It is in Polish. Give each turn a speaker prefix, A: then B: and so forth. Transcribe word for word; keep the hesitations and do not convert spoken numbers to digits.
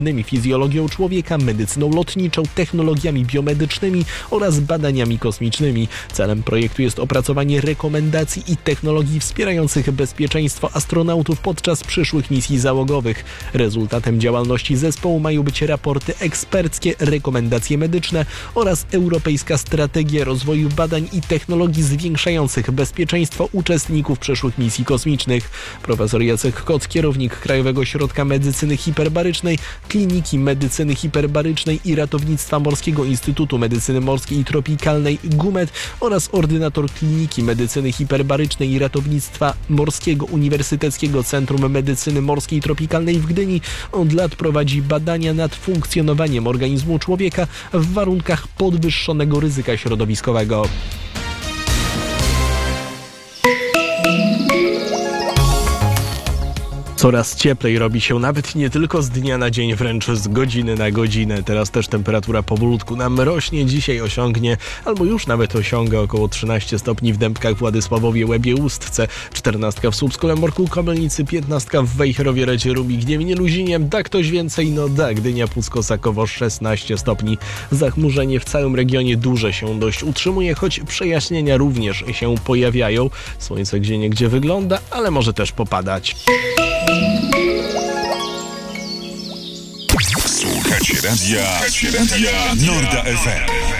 A: fizjologią człowieka, medycyną lotniczą, technologiami biomedycznymi oraz badaniami kosmicznymi. Celem projektu jest opracowanie rekomendacji i technologii wspierających bezpieczeństwo astronautów podczas przyszłych misji załogowych. Rezultatem działalności zespołu mają być raporty eksperckie, rekomendacje medyczne oraz europejska strategia rozwoju badań i technologii zwiększających bezpieczeństwo uczestników przyszłych misji kosmicznych. Profesor Jacek Koc, kierownik Krajowego Ośrodka Medycyny Hiperbarycznej, Kliniki Medycyny Hiperbarycznej i Ratownictwa Morskiego Instytutu Medycyny Morskiej i Tropikalnej GUMET oraz ordynator Kliniki Medycyny Hiperbarycznej i Ratownictwa Morskiego Uniwersyteckiego Centrum Medycyny Morskiej i Tropikalnej w Gdyni od lat prowadzi badania nad funkcjonowaniem organizmu człowieka w warunkach podwyższonego ryzyka środowiskowego. Coraz cieplej robi się nawet nie tylko z dnia na dzień, wręcz z godziny na godzinę. Teraz też temperatura powolutku nam rośnie. Dzisiaj osiągnie, albo już nawet osiąga około trzynaście stopni w Dębkach, Władysławowie, Łebie, Ustce, czternastka w Słupsku, Lemorku, Komelnicy, piętnastka w Wejherowie, Radzie, Rubi, Gniewie, Luzinie. Da ktoś więcej? No da. Gdynia, Pucko, Sakowo, szesnaście stopni. Zachmurzenie w całym regionie duże się dość utrzymuje, choć przejaśnienia również się pojawiają. Słońce gdzieniegdzie wygląda, ale może też popadać.
B: Słuchacie radia, Słuchacie radia Norda F M.